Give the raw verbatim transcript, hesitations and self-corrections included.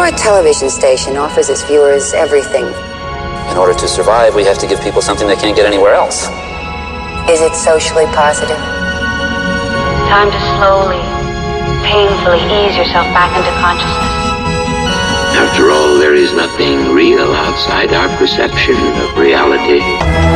Your television station offers its viewers everything. In order to survive, we have to give people something they can't get anywhere else. Is it socially positive? Time to slowly, painfully ease yourself back into consciousness. After all, there is nothing real outside our perception of reality.